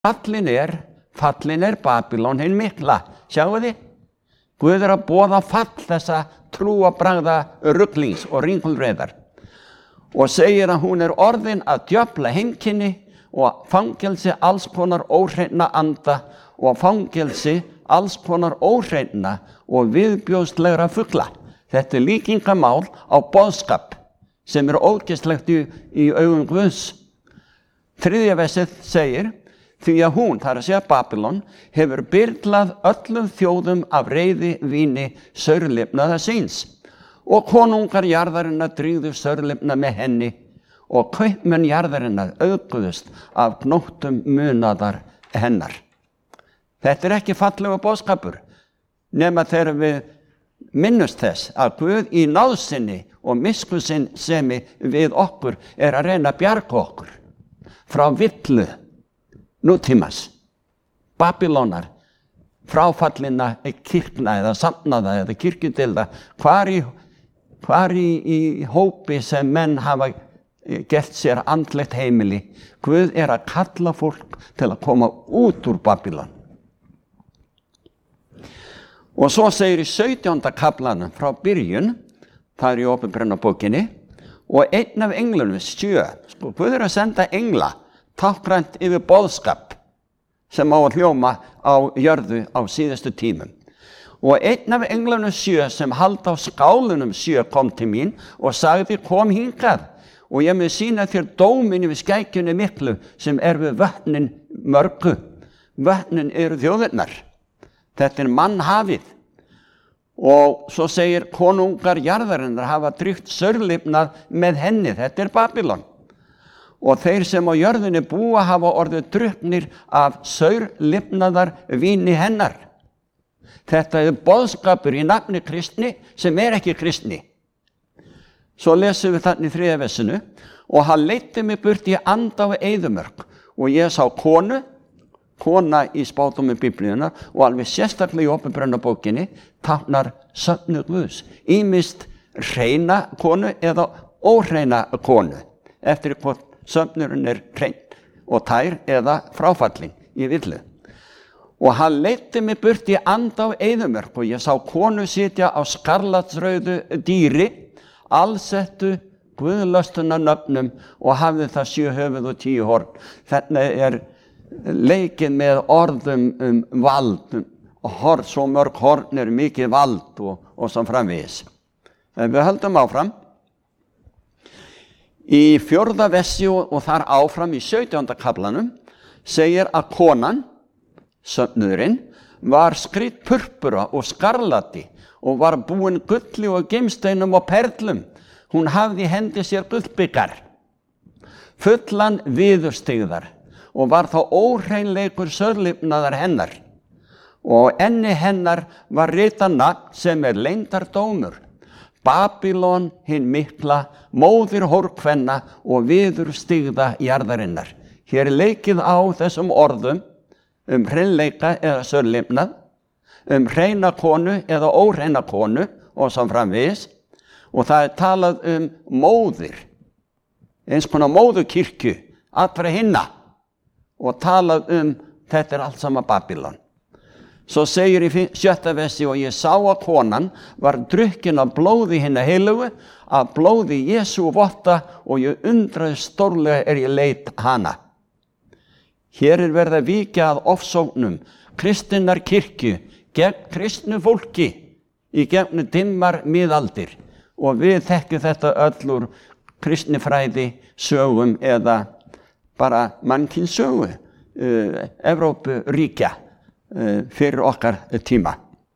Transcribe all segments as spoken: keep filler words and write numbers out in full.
Fallin er, fallin er Babylon hinn mikla. Sjáu þið? Guð er að boða fall þessa trúabragða ruglings og ringulreiðar og segir að hún er orðin að djöfla heimkynni og fangelsi alls konar óhreinna anda og fangelsi alls konar óhreinna og viðbjóðslegra fugla. Þetta er líkingamál á boðskap sem er ógeðslegt í, í augum Guðs. Þriðja versið segir, því að hún, það er að segja Babylon, hefur byrlað öllum þjóðum af reiði víni saurlifnaða síns og konungar jarðarinnar drýgðu saurlifna með henni og kaupmenn jarðarinnar auðguðust af gnóttum munaðar hennar. Þetta er ekki fallegur boðskapur nema þegar við minnust þess að Guð í náðsinni og miskunnsemi við okkur er að reyna að bjarga okkur frá villu nútímas, Babylónar, fráfallina kirkna eða safnaða eða kirkjudilda, hvar í, hvar í, í hópi sem menn hafa gert sér andlegt heimili. Guð er að kalla fólk til að koma út úr Babylon. Og svo segir í sautjánda kaflanum frá byrjun, það er í Åpenbarabókinni, og einn af englunum sjö, sko, Guð er að senda engla tákrænt yfir boðskap sem á að hljóma á jörðu á síðustu tímum. Og einn af englunum sjö sem halda á skálunum sjö kom til mín og sagði, kom hingað og ég mun sýna þér dóminn yfir skækjunni miklu sem er við vötnin mörgu. Vötnin eru þjóðirnar. Þetta er mannhafið. Og svo segir konungar jarðarinnar hafa drygt saurlifnað með henni. Þetta er Babylon. Og þeir sem á jörðinni búa hafa orðið drukknir af saurlifnaðar víni hennar. Þetta er boðskapur í nafni kristni sem er ekki kristni. Svo lesum við þannig í þriðja versinu, og hann leiddi mig burt í anda og eyðimörk og ég sá konu, kona í spádómi Biblíunnar og alveg sérstaklega í Åpenbarabókinni táknar söfnuð Guðs, ýmist hreina konu eða óhreina konu, eftir hvort söfnurinn er hrein og tær eða fráfallin í villu. Og hann leiddi mig burt í anda og eyðimörk og ég sá konu sitja á skarlatsrauðu dýri, allsettu guðlöstuna nöfnum og hafði það sjö höfuð og tíu horn. Þetta er leikið með orðum um vald, og horn, svo mörg horn er mikið vald og, og svo framvegis. En við höldum áfram. Í fjórða versi og þar áfram í sautjánda kaflanum segir að konan, söfnuðurinn, var skrýdd purpura og skarlati og var búin gulli og gimsteinum og perlum. Hún hafði í hendi sér gullbikar, fullan viðurstigðar og var þá óhreinleikur saurlifnaðar hennar. Og enni hennar var ritað nafn sem er leyndardómur. Babylon hinn mikla, móðir hórkvenna og viðurstigða jarðarinnar. Hér er leikið á þessum orðum um hreinleika eða saurlifnað, um hreina konu eða óhreina konu og svo framvegis. Og það er talað um móðir, eins konar móðurkirkju, allra hinna, og talað um þetta er allt sama Babylon. Svo segir í sjötta versi, og ég sá að konan var drukkin af blóði hinna heilugu, af blóði Jesú votta, og ég undraði stórlega er ég leit hana. Hér er verið að víkja að ofsóknum kristinnar kirkju gegn kristnu fólki í gegnum dimmar miðaldir. Og við þekkjum þetta öll úr kristnifræði sögum eða bara mannkynssögu uh, Evrópuríkja uh, fyrir okkar tíma.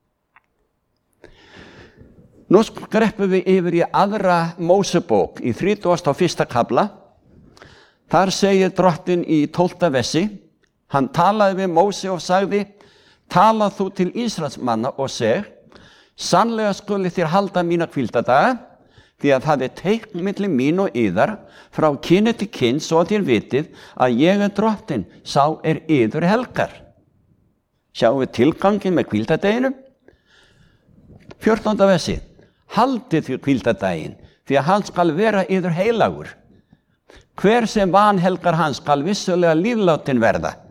Nú skreppum við yfir í aðra Mósebók í þrítugasta og fyrsta kafla. Þar segir drottinn í tólfta versi, hann talaði við Móse og sagði, tala þú til Ísraelsmanna og seg, sannlega skuli þér halda mína hvíldadaga, því að það er teikn milli mín og yðar frá kyni til kyns, svo að þér vitið að ég er drottinn, sá er yður helgar. Sjáum við tilgangin með hvíldadeginum? fjórtánda versi, haldið þér hvíldadaginn, því að hann skal vera yður heilagur. Hver sem vanhelgar hans skal vissulega líflátin verða.